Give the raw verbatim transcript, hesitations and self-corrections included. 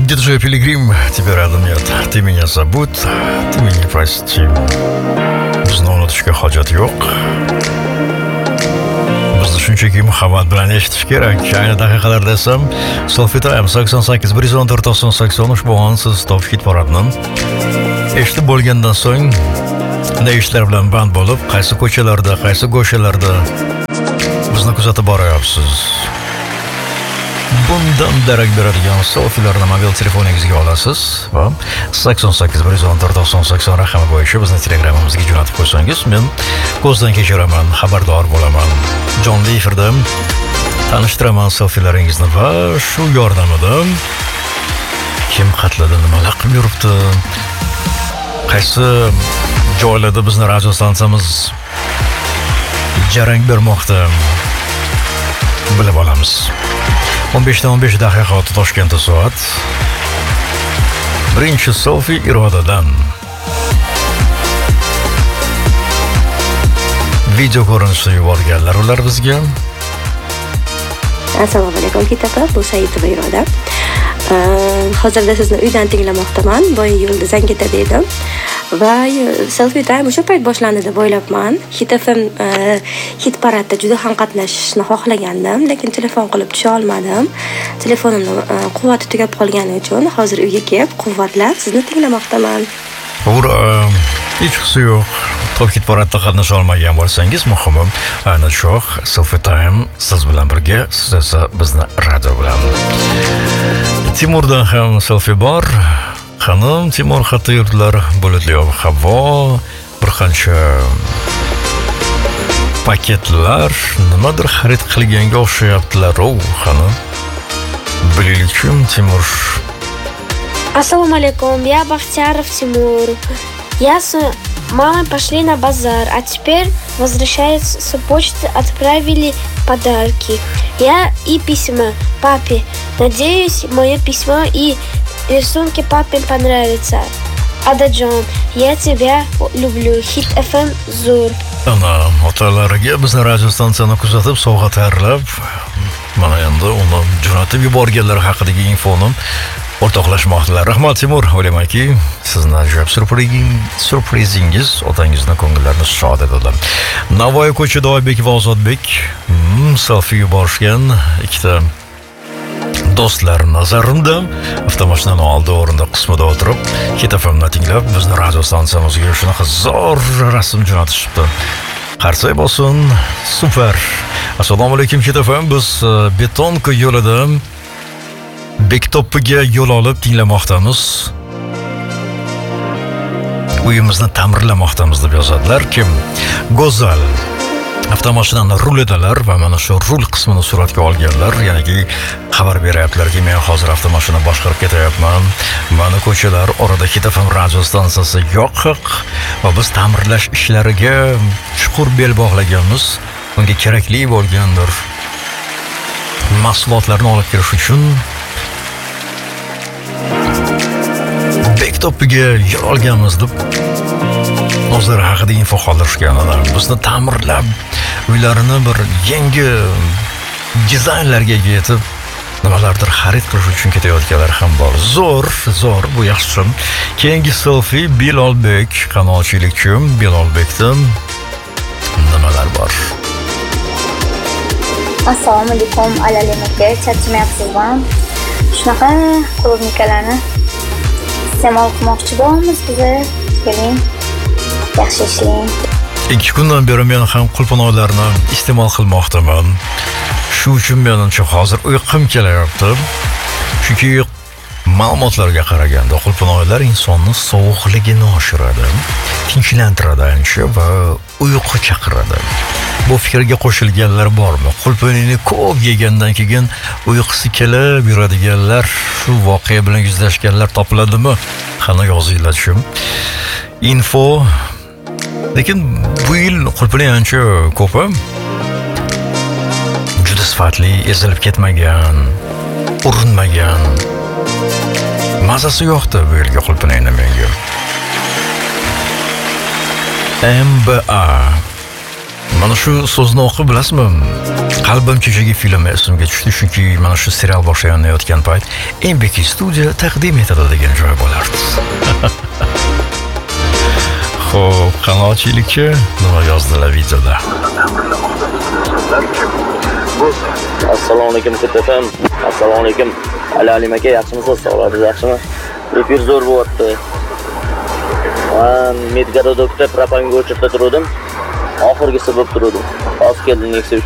диджей Пилигрим, тебе рядом нет. Ты меня забудь, ты меня прости. Bizni unutishga hojat yo'q. Bizni shunchaki muhabbat bilan eshitish kerak. Ayni daqiqalarda desam, Selfie Time sakson sakkiz bir yuz o'n to'rt to'qson sakson ushbu on siz top hit paradni eshitib bo'lgandan so'ng ne ishlar bilan band bo'lib, qaysi ko'chalarda, qaysi go'shalarda bizni kuzatib boryapsiz. Bundan darak beradigan selfilarni mobil telefoningizga olasiz va sakson sakkiz bir yuz o'n to'rt to'qson sakson raqami bo'yicha bizni telegramimizga jo'natib qo'ysangiz, men ko'zdan kechiraman, xabardor bo'laman. Jonli efirda tanishtiraman selfilaringizni va shu yordamida kim qatladi, nimalar qilib yuribdi, qaysi joylarda bizni radio stansiyamiz jarang bermoqda bilib olamiz. o'n besh dan o'n besh daqiqa o'tdi Toshkentda soat. Birinchi selfie Irodadan. Video ko'rinishida yuborganlar ular bizga. Assalomu alaykum Kitapa, bu Saidova Iroda. Hozirda sizni uydan tinglamoqdaman. Boya yo'lda zang ketadi edim. Va Selfie Time o'sha payt boshlandi deb o'ylabman. Hit F M hit paradda juda ham qatnashishni xohlagandim, lekin telefon qilib tusha olmadim. Telefonimning quvvati tugab qolgani uchun hozir uyga kelib quvvatlab sizni tinglamoqdaman. To'g'ri, hech qisi yo'q. Top hit paradda qatnasha olmagan bo'lsangiz, muhimi ana shu Selfie Time siz bilan birga, siz esa bizni radio bilan. Timurdan ham selfie bor. Xanim Timur xatti yurtlar, bulutli ob-havo, bir qancha paketlar, nimadir xarid qilganga o'xshayaptilar. O, xanim. Bilaylikchim Timur. Ассаламу алейкум, я Бахтияров Тимур. Я с мамой пошли на базар, а теперь возвращаясь с почты отправили подарки. Я и письма папе. Надеюсь, мое письмо и рисунки папе понравятся. Ададжон, я тебя люблю. Hit F M Zur. Ana, otalariga bizni radio stansiyani kuzatib, sovg'a tayyorlab, mana endi uni jo'natib yuborganlar haqidagi infoni o'rtoqlashmoqdilar. Rahmat Timur, o'ylaymanki, sizni ajoyib surprizingiz otangizni ko'ngillarini shod etadi. Navoiy ko'chada Oybek va Ozodbek hmm, selfie yuborishgan ikkita do'stlar nazarimda avtomashinaning oldi o'rinda qismida o'tirib, Hit F M'ni tinglab, bizni radio stansiyamizga shunaqa zo'r rasm jo'natishibdi. Qarsak bo'lsin, super. Assalomu alaykum Hit F M, biz Betonka yo'lida Bektopiga yo'l olib tinglamoqdamiz. Uyimizni ta'mirlamoqdamiz deb yozadilar. Kim? Go'zal. Avtomashinani rulidalar va mana shu rul qismini suratga olganlar. Ya'ni xabar beryaptilarki, men hozir avtomashina boshqarib ketayapman. Mana ko'chalar orada Hit F M radio stansiyasi yoqiq va biz ta'mirlash ishlariga chuqur bel bog'laganmiz. Unga kerakli bo'lgandir mahsulotlarni olib kirish uchun Bektopiga yo'l olganmiz deb o'zlari haqida info qoldirishganlar. Bizni ta'mirlab, uylarini bir yangi dizaynlarga yetib, nimalardir xarid qilish uchun ketayotganlar ham bor. Zo'r, zo'r, bu yaxshi. Keyingi selfie Bilolbek, qanotchilikchim Bilolbekdan nimalar bor? Assalomu alaykum, alalimaka, charchamayapsizmi? Shunaqa klubnikalarni iste'mol qilmoqchi bo'lamiz biz. Keling, yaxshi ishlang. Ikki kundan beri men ham qulpinoylarni iste'mol qilmoqdaman. Shu uchun menimcha hozir uyqum kelyapti. Chunki ma'lumotlarga qaraganda qulpinoylar insonning sovuqligini oshiradi, tinchlantiradi ancha va uyqu chaqiradi. Bu fikrga qo'shilganlar bormi? Qulpinini ko'p yegandan keyin uyqusi kelib yuradiganlar, shu voqea bilan yuzlashganlar topiladimi? Qani yozinglar-chi. Info. Lekin bu yil qulpini ancha ko'p. Juda sifatli, ezilib ketmagan, urinmagan. Mazasi yo'qdi bu yilgi qulpinini menga. M B A. Mana shu so'zni o'qib bilasizmi? Qalbim chechagi filmi esimga tushdi, chunki mana shu serial boshlanayotgan payt MBK studiya taqdim etadi degan joy bo'lardi. Xo'p, qanoatchilikchi nima yozdilar videoda? Assalomu alaykum Kutafam. Assalomu alaykum. Ali Alim aka, yaxshimisiz? Sog'lomsiz, yaxshimi? Efir zo'r bo'lyapti. Men Medgarodokda propanga o'chirib turdim. Oxirgisi bo'lib turdim. Hozir keldim Nexia